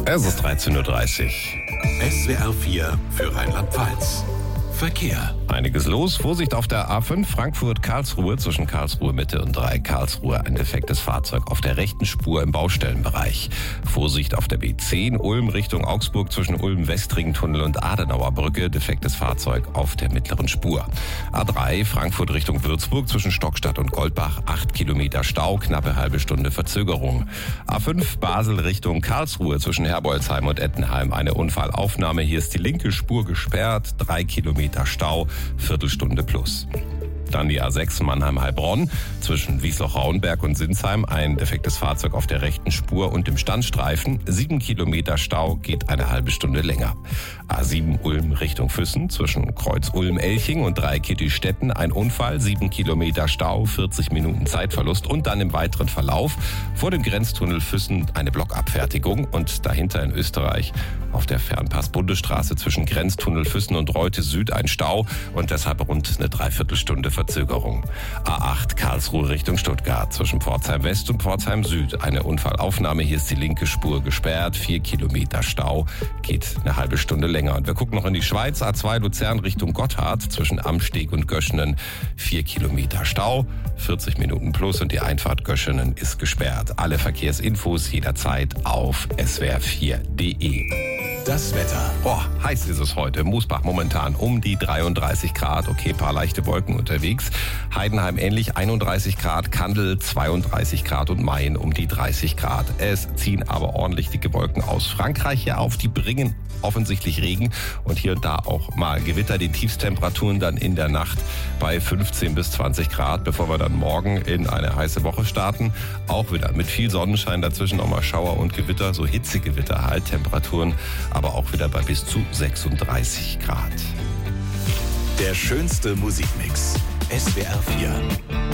Es ist 13:30 Uhr. SWR 4 für Rheinland-Pfalz. Verkehr. Einiges los. Vorsicht auf der A5 Frankfurt-Karlsruhe zwischen Karlsruhe Mitte und Karlsruhe. Ein defektes Fahrzeug auf der rechten Spur im Baustellenbereich. Vorsicht auf der B10 Ulm Richtung Augsburg zwischen Ulm-Westringentunnel und Adenauer Brücke. Defektes Fahrzeug auf der mittleren Spur. A3 Frankfurt Richtung Würzburg zwischen Stockstadt und Goldbach. 8 Kilometer Stau, knappe halbe Stunde Verzögerung. A5 Basel Richtung Karlsruhe zwischen Herbolzheim und Ettenheim. Eine Unfallaufnahme. Hier ist die linke Spur gesperrt. 3 Kilometer Stau, Viertelstunde plus. Dann die A6 Mannheim-Heilbronn zwischen Wiesloch-Rauenberg und Sinsheim. Ein defektes Fahrzeug auf der rechten Spur und im Standstreifen. 7 Kilometer Stau, geht eine halbe Stunde länger. A7 Ulm Richtung Füssen zwischen Kreuz Ulm-Elching und Dreikitty-Stetten. Ein Unfall, 7 Kilometer Stau, 40 Minuten Zeitverlust. Und dann im weiteren Verlauf vor dem Grenztunnel Füssen eine Blockabfertigung. Und dahinter in Österreich auf der Fernpass-Bundesstraße zwischen Grenztunnel Füssen und Reute Süd ein Stau und deshalb rund eine Dreiviertelstunde Verzögerung. A8 Karlsruhe Richtung Stuttgart zwischen Pforzheim West und Pforzheim Süd. Eine Unfallaufnahme. Hier ist die linke Spur gesperrt. 4 Kilometer Stau. Geht eine halbe Stunde länger. Und wir gucken noch in die Schweiz. A2 Luzern Richtung Gotthard zwischen Amsteg und Göschenen. 4 Kilometer Stau. 40 Minuten plus und die Einfahrt Göschenen ist gesperrt. Alle Verkehrsinfos jederzeit auf swr4.de. Das Wetter. Heiß ist es heute. Moosbach momentan um die 33 Grad. Okay, paar leichte Wolken unterwegs. Heidenheim ähnlich 31 Grad. Kandel 32 Grad und Mayen um die 30 Grad. Es ziehen aber ordentlich dicke Wolken aus Frankreich hier auf. Die bringen offensichtlich Regen und hier und da auch mal Gewitter. Die Tiefstemperaturen dann in der Nacht bei 15 bis 20 Grad, bevor wir dann morgen in eine heiße Woche starten. Auch wieder mit viel Sonnenschein, dazwischen nochmal Schauer und Gewitter, so Hitzegewitter halt, Temperaturen aber auch wieder bei bis zu 36 Grad. Der schönste Musikmix. SWR 4.